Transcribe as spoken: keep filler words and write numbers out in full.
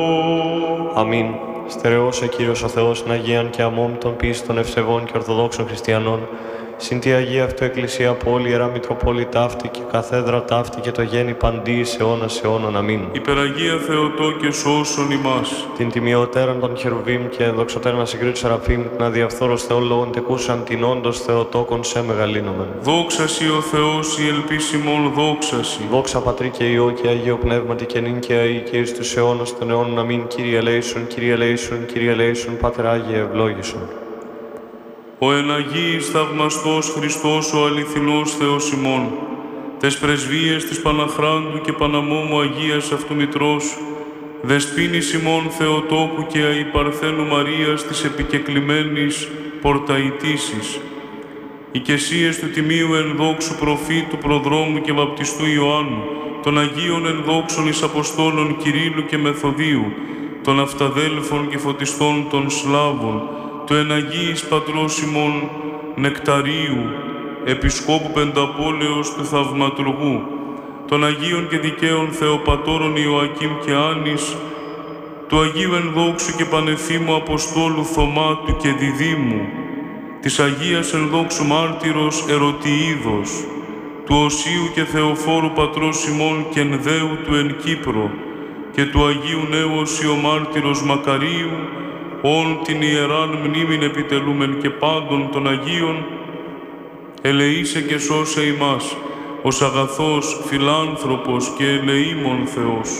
Αμήν. Στερεώσε Κύριος ο Θεός την Αγίαν και αμόμ των πίστων ευσεβών και ορθοδόξων χριστιανών, συν τη Αγία αυτού Εκκλησία πόλη, Ιερά Μητροπόλη ταύτη και καθέδρα ταύτη και το γέννη παντή εις αιώνας αιώνων. Αμήν. Υπεραγία Θεοτό και σώσον ημάς. Την τιμιωτέραν των χερουβίμ και δοξωτέραν ασυγκρίτου σεραφείμ, την αδιαφθόρος Θεόλογον τεκούσαν την όντως Θεοτόκον σε μεγαλύνομεν. Δόξα σοι ο Θεός, η ελπίσιμον δόξα σοι. Δόξα Πατρί και Υιό και Αγίο Πνεύματι και νυν και αεί και εις τους αιώνας των αιώνων. Αμήν. Κύριε ελέησον, Κύριε ελέησον, Κύριε ελέησον, Πάτερ Άγιε ευλόγησον. Ο εν Αγίης θαυμαστός Χριστός ο αληθινός Θεός ημών, τες πρεσβείες της Παναχράντου και Παναμόμου Αγίας αυτού Μητρός, δεσπίνης ημών Θεοτόκου και αϊπαρθένου Μαρίας της επικεκλημένης πορταϊτήσης, οικεσίες του τιμίου ενδόξου προφήτου προδρόμου και βαπτιστού Ιωάννου, των Αγίων ενδόξων εις Αποστόλων Κυρίλλου και Μεθοδίου, των αυταδέλφων και φωτιστών των Σλάβων, του εν Αγίης Πατρός ημών Νεκταρίου, Επισκόπου Πενταπόλεως του Θαυματουργού, των Αγίων και Δικαίων Θεοπατώρων Ιωακήμ και Άνης, του Αγίου ενδόξου και Πανεφήμου Αποστόλου Θωμάτου και Διδήμου, της Αγίας ενδόξου Μάρτυρος Ερωτιίδος, του Οσίου και Θεοφόρου Πατρός ημών και Ενδαίου του εν Κύπρο, και του Αγίου Νέου Οσίου Μάρτυρος Μακαρίου, όν την ιεράν μνήμην επιτελούμεν και πάντων των Αγίων, ελεήσε και σώσε ημάς, ως αγαθός, φιλάνθρωπος και ελεήμων Θεός.